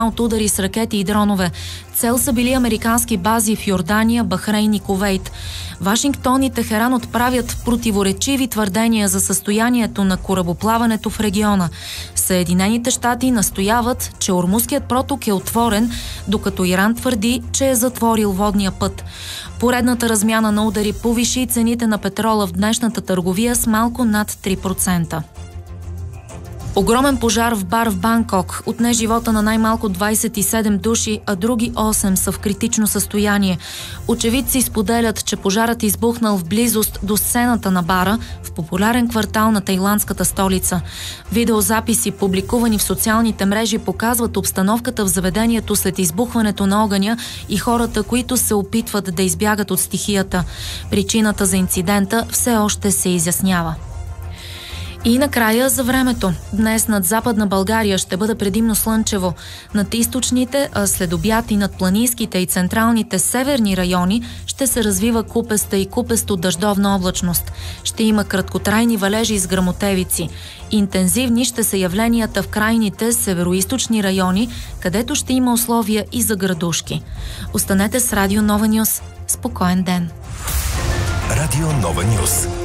от удари с ракети и дронове. Цел са били американски бази в Йордания, Бахрейн и Кувейт. Вашингтон и Техеран отправят противоречиви твърдения за състоянието на корабоплаването в региона. Съединените щати настояват, че Ормузският проток е отворен, докато Иран твърди, че е затворил водния път. Поредната размяна на удари повиши цените на петрола в днешната търговия с малко над 3%. Огромен пожар в бар в Банкок отне живота на най-малко 27 души, а други 8 са в критично състояние. Очевидци споделят, че пожарът избухнал в близост до сцената на бара в популярен квартал на тайландската столица. Видеозаписи, публикувани в социалните мрежи, показват обстановката в заведението след избухването на огъня и хората, които се опитват да избягат от стихията. Причината за инцидента все още се изяснява. И накрая за времето. Днес над Западна България ще бъде предимно слънчево. Над източните, а след обяд и над планинските и централните северни райони ще се развива купеста и купесто дъждовна облачност. Ще има краткотрайни валежи с гръмотевици. Интензивни ще са явленията в крайните североизточни райони, където ще има условия и за градушки. Останете с Радио Нова Нюс. Спокоен ден! Радио Нова Нюс.